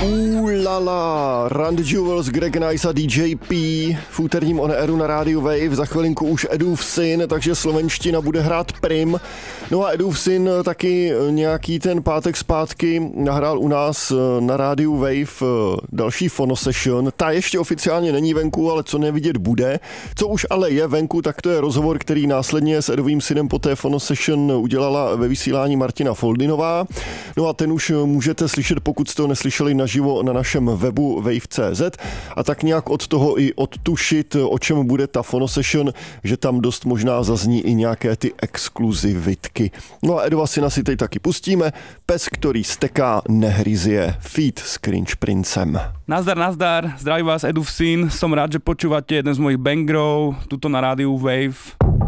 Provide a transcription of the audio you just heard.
Lala, Run the Jewels, Greg Nice a DJ P v úterním On Airu na rádiu Wave, za chvilinku už Edův syn, takže slovenština bude hrát prim. No a Edův syn taky nějaký ten pátek zpátky nahrál u nás na rádiu Wave další Phono Session. Ta ještě oficiálně není venku, ale co nevidět bude. Co už ale je venku, tak to je rozhovor, který následně s Edovým synem po té Phono Session udělala ve vysílání Martina Foldinová. No a ten už můžete slyšet, pokud jste ho neslyšeli naživo na našem webu wave.cz a tak nějak od toho i odtušit, o čem bude ta Phono Session, že tam dost možná zazní i nějaké ty exkluzivitky. No a Edova syna si teď taky pustíme. Pes, který steká, nehryzie. Feat s Cringe Princem. Nazdar, zdraví vás Edův syn. Som rád, že počúvate jeden z mojich bangrov tuto na rádiu Wave.